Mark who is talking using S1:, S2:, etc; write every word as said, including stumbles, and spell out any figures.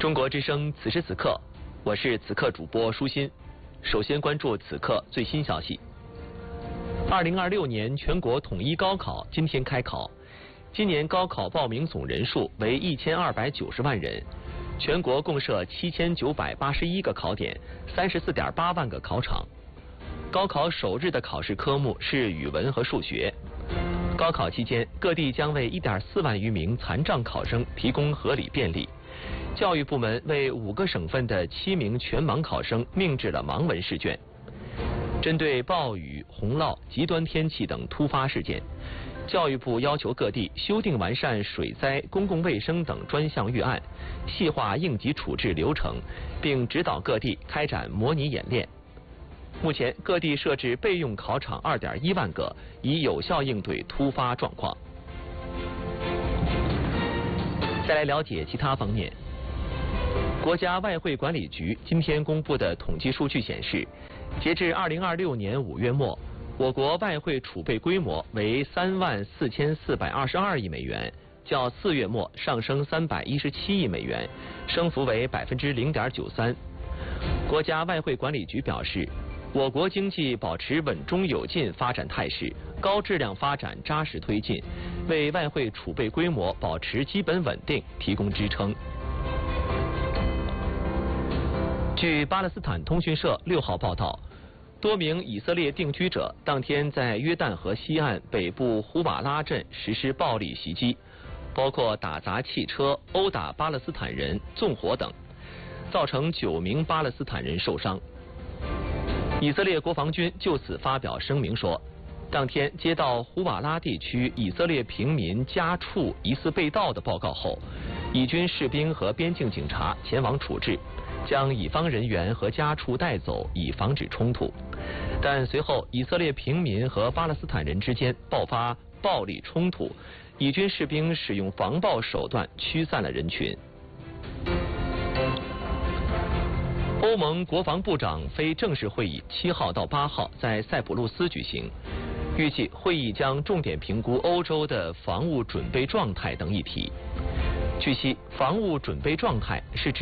S1: 中国之声，此时此刻，我是此刻主播舒心。首先关注此刻最新消息。二零二六年全国统一高考今天开考，今年高考报名总人数为一千二百九十万人，全国共设七千九百八十一个考点，三十四点八万个考场。高考首日的考试科目是语文和数学。高考期间，各地将为一点四万余名残障考生提供合理便利。教育部门为五个省份的七名全盲考生命制了盲文试卷。针对暴雨、洪涝、极端天气等突发事件，教育部要求各地修订完善水灾、公共卫生等专项预案，细化应急处置流程，并指导各地开展模拟演练。目前，各地设置备用考场二点一万个，以有效应对突发状况。再来了解其他方面。国家外汇管理局今天公布的统计数据显示，截至二零二六年五月末，我国外汇储备规模为三万四千四百二十二亿美元，较四月末上升三百一十七亿美元，升幅为百分之零点九三。国家外汇管理局表示，我国经济保持稳中有进发展态势，高质量发展扎实推进，为外汇储备规模保持基本稳定提供支撑。据巴勒斯坦通讯社六号报道，多名以色列定居者当天在约旦河西岸北部胡瓦拉镇实施暴力袭击，包括打砸汽车、殴打巴勒斯坦人、纵火等，造成九名巴勒斯坦人受伤。以色列国防军就此发表声明说，当天接到胡瓦拉地区以色列平民家畜疑似被盗的报告后，以军士兵和边境警察前往处置，将乙方人员和家畜带走，以防止冲突。但随后以色列平民和巴勒斯坦人之间爆发暴力冲突，以军士兵使用防暴手段驱散了人群。欧盟国防部长非正式会议七号到八号在塞浦路斯举行，预计会议将重点评估欧洲的防务准备状态等议题。据悉，防务准备状态是指